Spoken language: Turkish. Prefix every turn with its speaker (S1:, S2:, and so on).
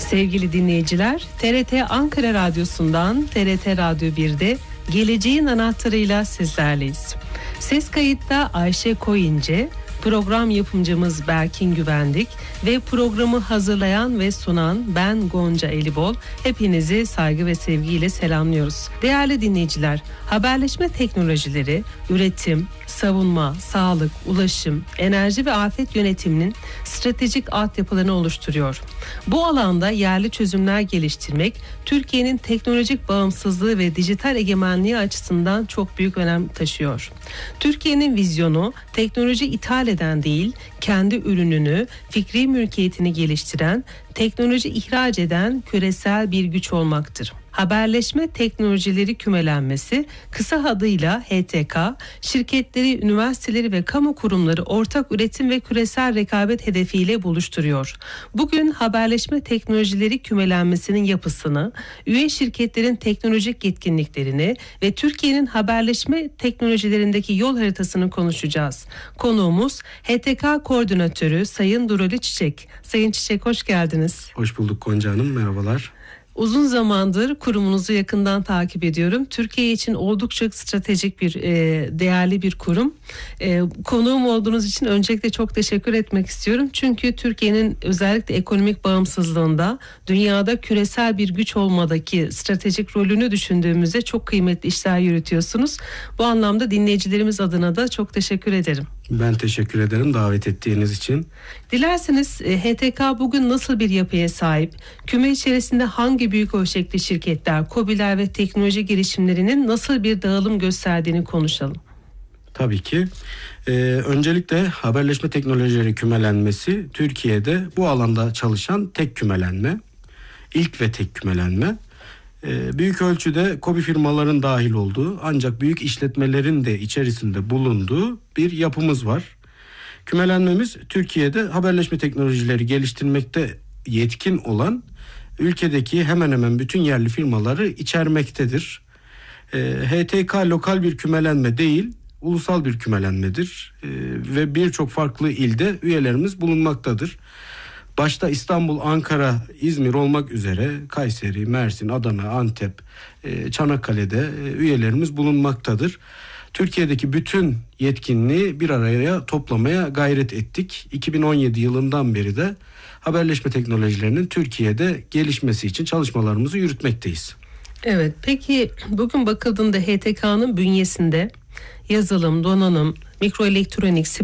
S1: Sevgili dinleyiciler, TRT Ankara Radyosu'ndan TRT Radyo 1'de Geleceğin Anahtarı'yla sizlerleyiz. Ses kayıtta Ayşe Koyince, program yapımcımız Berkin Güvendik ve programı hazırlayan ve sunan ben Gonca Elibol. Hepinizi saygı ve sevgiyle selamlıyoruz. Değerli dinleyiciler, haberleşme teknolojileri, üretim, savunma, sağlık, ulaşım, enerji ve afet yönetiminin stratejik altyapılarını oluşturuyor. Bu alanda yerli çözümler geliştirmek, Türkiye'nin teknolojik bağımsızlığı ve dijital egemenliği açısından çok büyük önem taşıyor. Türkiye'nin vizyonu, teknoloji ithal eden değil, kendi ürününü, fikri mülkiyetini geliştiren, teknoloji ihraç eden küresel bir güç olmaktır. Haberleşme teknolojileri kümelenmesi, kısa adıyla HTK, şirketleri, üniversiteleri ve kamu kurumları ortak üretim ve küresel rekabet hedefiyle buluşturuyor. Bugün haberleşme teknolojileri kümelenmesinin yapısını, üye şirketlerin teknolojik yetkinliklerini ve Türkiye'nin haberleşme teknolojilerindeki yol haritasını konuşacağız. Konuğumuz HTK Koordinatörü Sayın Durali Çiçek. Sayın Çiçek, hoş geldiniz.
S2: Hoş bulduk Gonca Hanım, merhabalar.
S1: Uzun zamandır kurumunuzu yakından takip ediyorum. Türkiye için oldukça stratejik bir, değerli bir kurum. Konuğum olduğunuz için öncelikle çok teşekkür etmek istiyorum. Çünkü Türkiye'nin özellikle ekonomik bağımsızlığında, dünyada küresel bir güç olmadaki stratejik rolünü düşündüğümüzde çok kıymetli işler yürütüyorsunuz. Bu anlamda dinleyicilerimiz adına da çok teşekkür ederim.
S2: Ben teşekkür ederim davet ettiğiniz için.
S1: Dilerseniz HTK bugün nasıl bir yapıya sahip? Küme içerisinde hangi büyük ölçekli şirketler, KOBİ'ler ve teknoloji girişimlerinin nasıl bir dağılım gösterdiğini konuşalım.
S2: Tabii ki. Öncelikle haberleşme teknolojileri kümelenmesi Türkiye'de bu alanda çalışan tek kümelenme. İlk ve tek kümelenme. Büyük ölçüde KOBİ firmaların dahil olduğu ancak büyük işletmelerin de içerisinde bulunduğu bir yapımız var. Kümelenmemiz Türkiye'de haberleşme teknolojileri geliştirmekte yetkin olan ülkedeki hemen hemen bütün yerli firmaları içermektedir. HTK lokal bir kümelenme değil, ulusal bir kümelenmedir ve birçok farklı ilde üyelerimiz bulunmaktadır. Başta İstanbul, Ankara, İzmir olmak üzere Kayseri, Mersin, Adana, Antep, Çanakkale'de üyelerimiz bulunmaktadır. Türkiye'deki bütün yetkinliği bir araya toplamaya gayret ettik. 2017 yılından beri de haberleşme teknolojilerinin Türkiye'de gelişmesi için çalışmalarımızı yürütmekteyiz.
S1: Evet, peki bugün bakıldığında HTK'nın bünyesinde yazılım, donanım, mikroelektronik,